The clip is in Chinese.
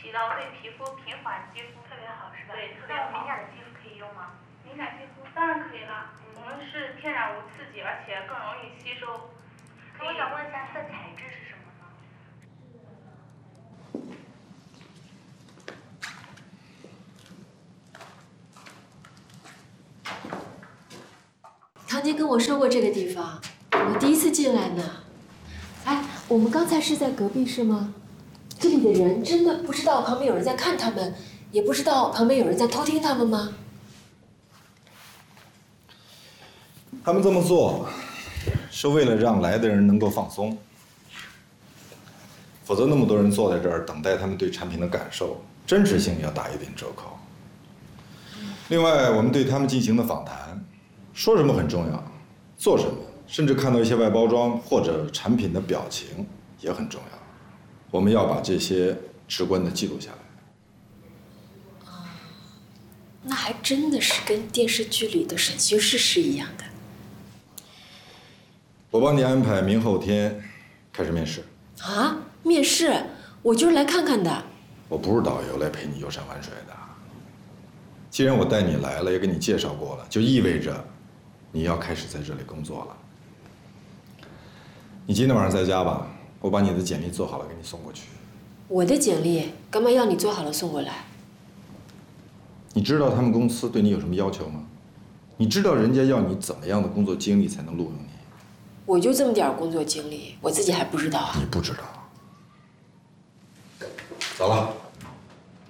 起到对皮肤平缓肌肤特别好，是吧？对，特别好。敏感的肌肤可以用吗？敏感肌肤当然可以了，我们是天然无刺激，而且更容易吸收。 我想问一下，它的材质是什么呢？ 堂姐跟我说过这个地方，我第一次进来呢。哎，我们刚才是在隔壁是吗？这里的人真的不知道旁边有人在看他们，也不知道旁边有人在偷听他们吗？ 他们这么做，是为了让来的人能够放松，否则那么多人坐在这儿等待他们对产品的感受，真实性要打一点折扣。另外，我们对他们进行的访谈，说什么很重要，做什么，甚至看到一些外包装或者产品的表情也很重要。我们要把这些直观的记录下来。 那还真的是跟电视剧里的审讯室是一样的。 我帮你安排明后天开始面试。 啊，面试？我就是来看看的。 我不是导游来陪你游山玩水的。既然我带你来了，也给你介绍过了，就意味着你要开始在这里工作了。你今天晚上在家吧，我把你的简历做好了，给你送过去。 我的简历干嘛要你做好了送过来？ 你知道他们公司对你有什么要求吗？你知道人家要你怎么样的工作经历才能录用你？ 我就这么点工作经历，我自己还不知道啊。 你不知道。